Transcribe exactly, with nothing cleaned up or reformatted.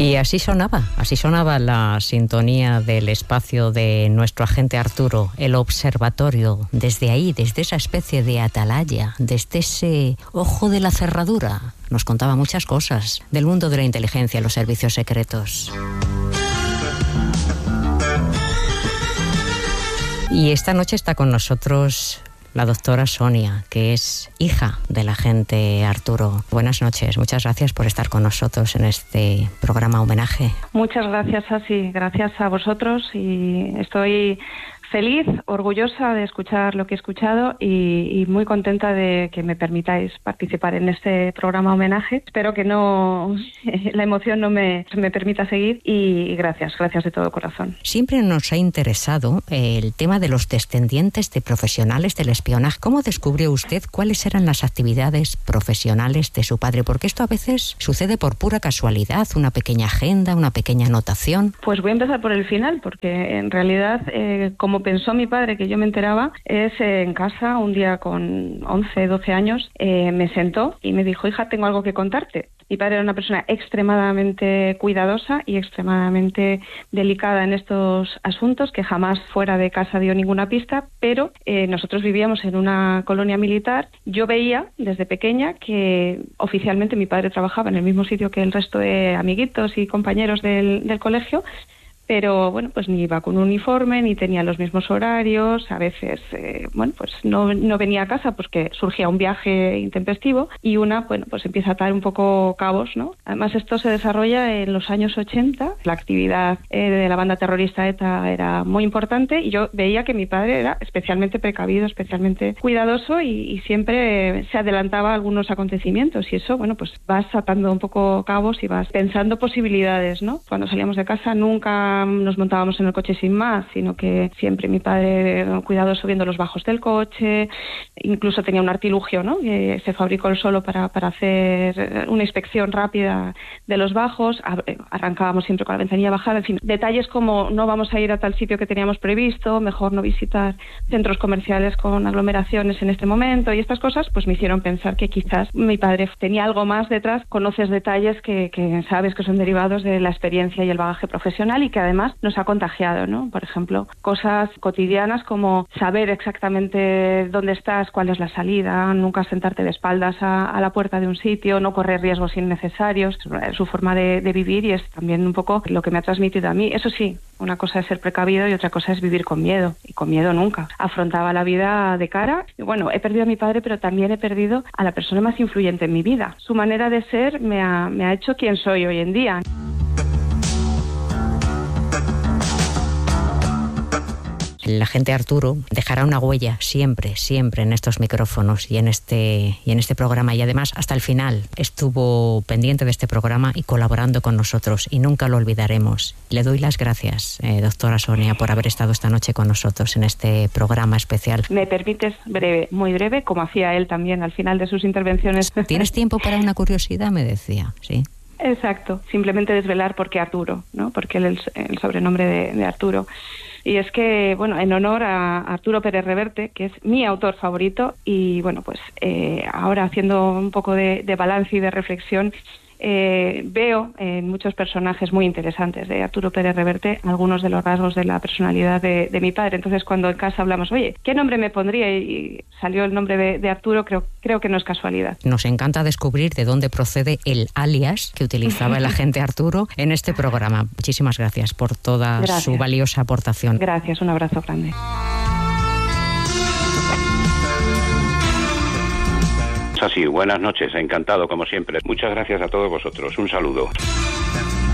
Y así sonaba, así sonaba la sintonía del espacio de nuestro agente Arturo, el observatorio, desde ahí, desde esa especie de atalaya, desde ese ojo de la cerradura. Nos contaba muchas cosas del mundo de la inteligencia y los servicios secretos. Y esta noche está con nosotros la doctora Sonia, que es hija del agente Arturo. Buenas noches, muchas gracias por estar con nosotros en este programa homenaje. Muchas gracias, Asi, gracias a vosotros, y estoy feliz, orgullosa de escuchar lo que he escuchado y, y muy contenta de que me permitáis participar en este programa homenaje. Espero que no la emoción no me, me permita seguir y gracias, gracias de todo corazón. Siempre nos ha interesado el tema de los descendientes de profesionales del espionaje. ¿Cómo descubrió usted cuáles eran las actividades profesionales de su padre? Porque esto a veces sucede por pura casualidad, una pequeña agenda, una pequeña anotación. Pues voy a empezar por el final, porque en realidad, eh, como pensó mi padre que yo me enteraba, es eh, en casa, un día con once, doce años, eh, me sentó y me dijo: hija, tengo algo que contarte. Mi padre era una persona extremadamente cuidadosa y extremadamente delicada en estos asuntos, que jamás fuera de casa dio ninguna pista, pero eh, nosotros vivíamos en una colonia militar. Yo veía desde pequeña que oficialmente mi padre trabajaba en el mismo sitio que el resto de amiguitos y compañeros del, del colegio, pero bueno, pues ni iba con un uniforme, ni tenía los mismos horarios. A veces, eh, bueno, pues no, no venía a casa porque surgía un viaje intempestivo, y una, bueno, pues empieza a atar un poco cabos, ¿no? Además, esto se desarrolla en los años ochenta. La actividad eh, de la banda terrorista ETA era muy importante, y yo veía que mi padre era especialmente precavido, especialmente cuidadoso, y, y siempre eh, se adelantaba a algunos acontecimientos, y eso, bueno, pues vas atando un poco cabos y vas pensando posibilidades, ¿no? Cuando salíamos de casa nunca nos montábamos en el coche sin más, sino que siempre mi padre cuidadoso viendo los bajos del coche. Incluso tenía un artilugio, ¿no?, que se fabricó él solo para, para hacer una inspección rápida de los bajos. Arrancábamos siempre con la ventanilla bajada. En fin, detalles como: no vamos a ir a tal sitio que teníamos previsto, mejor no visitar centros comerciales con aglomeraciones en este momento, y estas cosas pues me hicieron pensar que quizás mi padre tenía algo más detrás. Conoces detalles que, que sabes que son derivados de la experiencia y el bagaje profesional, y que además nos ha contagiado, ¿no? Por ejemplo, cosas cotidianas como saber exactamente dónde estás, cuál es la salida, nunca sentarte de espaldas a, a la puerta de un sitio, no correr riesgos innecesarios. Es su forma de, de vivir, y es también un poco lo que me ha transmitido a mí. Eso sí, una cosa es ser precavido y otra cosa es vivir con miedo, y con miedo nunca. Afrontaba la vida de cara. Y bueno, he perdido a mi padre, pero también he perdido a la persona más influyente en mi vida. Su manera de ser me ha, me ha hecho quien soy hoy en día. El agente Arturo dejará una huella siempre, siempre en estos micrófonos y en este y en este programa, y además hasta el final estuvo pendiente de este programa y colaborando con nosotros, y nunca lo olvidaremos. Le doy las gracias, eh, doctora Sonia, por haber estado esta noche con nosotros en este programa especial. ¿Me permites breve, muy breve, como hacía él también al final de sus intervenciones? ¿Tienes tiempo para una curiosidad?, me decía, sí. Exacto, simplemente desvelar por qué Arturo, ¿no? Porque el, el sobrenombre de, de Arturo. Y es que, bueno, en honor a Arturo Pérez Reverte, que es mi autor favorito, y bueno, pues eh, ahora haciendo un poco de, de balance y de reflexión, eh, veo en muchos personajes muy interesantes de Arturo Pérez Reverte algunos de los rasgos de la personalidad de, de mi padre. Entonces, cuando en casa hablamos, oye, ¿qué nombre me pondría?, y salió el nombre de, de Arturo, creo, creo que no es casualidad. Nos encanta descubrir de dónde procede el alias que utilizaba el agente Arturo en este programa. Muchísimas gracias por toda gracias. Su valiosa aportación. Gracias, un abrazo grande. Así, buenas noches, encantado como siempre. Muchas gracias a todos vosotros. Un saludo.